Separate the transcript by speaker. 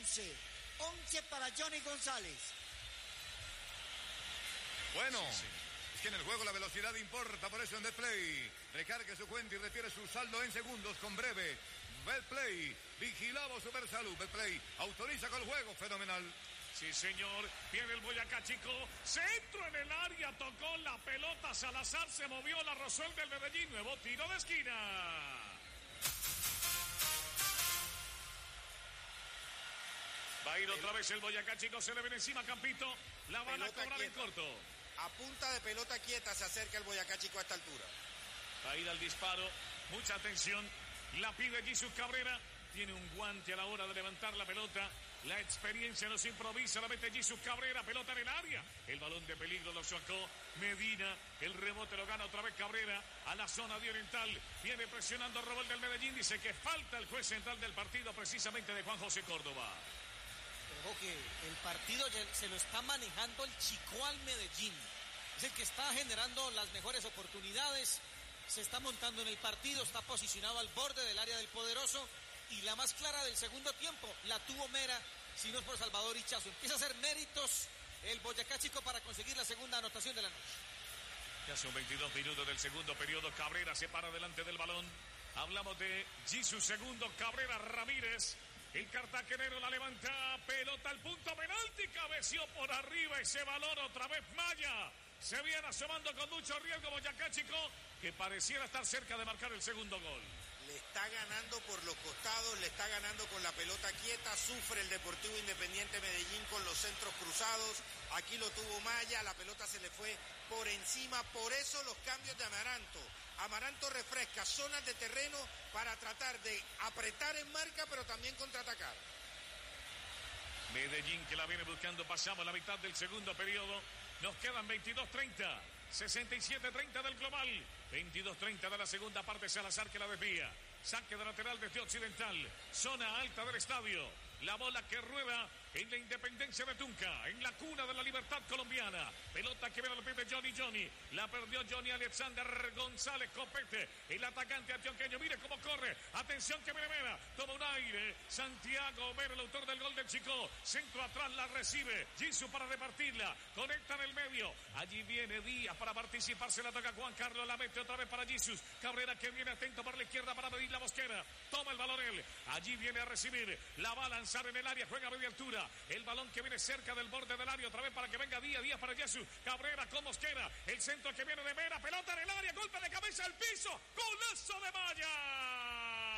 Speaker 1: 11. 11 para Johnny González.
Speaker 2: Bueno, es que en el juego la velocidad importa, por eso en Betplay recargue su cuenta y retire su saldo en segundos con breve. Betplay, vigilado Supersalud. Betplay autoriza con el juego fenomenal.
Speaker 3: Sí, señor. Viene el Boyacá Chico. Centro en el área. Tocó la pelota. Salazar se movió. La rozó el del Medellín. Nuevo tiro de esquina. Va a ir otra vez el Boyacá Chico. Se le viene encima Campito. La van a cobrar en corto.
Speaker 4: A punta de pelota quieta se acerca el Boyacá Chico a esta altura.
Speaker 3: Va a ir al disparo. Mucha atención. La pide Jesús Cabrera. Tiene un guante a la hora de levantar la pelota. La experiencia nos improvisa. La mete Jesús Cabrera. Pelota en el área. El balón de peligro lo sacó Medina. El rebote lo gana otra vez Cabrera. A la zona de Oriental. Viene presionando Robert del Medellín. Dice que falta el juez central del partido, precisamente de Juan José Córdoba.
Speaker 5: Ojo que el partido se lo está manejando el Chico al Medellín. Es el que está generando las mejores oportunidades. Se está montando en el partido. Está posicionado al borde del área del Poderoso. Y la más clara del segundo tiempo la tuvo Mera, si no es por Salvador Hichazo. Empieza a hacer méritos el Boyacá Chico para conseguir la segunda anotación de la noche.
Speaker 3: Ya son 22 minutos del segundo periodo. Cabrera se para delante del balón. Hablamos de Jesús segundo. Cabrera Ramírez. El cartagenero la levanta. Pelota al punto penalti. Cabeció por arriba ese balón. Otra vez Maya. Se viene asomando con mucho riesgo Boyacá Chico, que pareciera estar cerca de marcar el segundo gol.
Speaker 4: Le está ganando por los costados, le está ganando con la pelota quieta, sufre el Deportivo Independiente Medellín con los centros cruzados, aquí lo tuvo Maya, la pelota se le fue por encima, por eso los cambios de Amaranto. Amaranto refresca zonas de terreno para tratar de apretar en marca, pero también contraatacar.
Speaker 3: Medellín que la viene buscando, pasamos la mitad del segundo periodo, nos quedan 22-30. 67-30 del global, 22-30 de la segunda parte. Salazar que la desvía, saque de lateral desde Occidental, zona alta del estadio, la bola que rueda en la Independencia de Tunca, en la cuna de la libertad colombiana. Pelota que viene al pie de Johnny, la perdió Johnny Alexander González Copete, el atacante antioqueño. Mire cómo corre, atención que viene Mera, toma un aire, Santiago Mera, el autor del gol del Chico, centro atrás, la recibe Jesús para repartirla, conecta en el medio, allí viene Díaz para participar, se la toca Juan Carlos, la mete otra vez para Jesús. Cabrera que viene atento por la izquierda para medir la Mosquera, toma el balón él, allí viene a recibir, la va a lanzar en el área, juega a media altura, el balón que viene cerca del borde del área, otra vez para que venga Díaz para Jesús. Cabrera con Mosquera, el centro que viene de Mera, pelota en el área, golpe de cabeza al piso, golazo de Maya.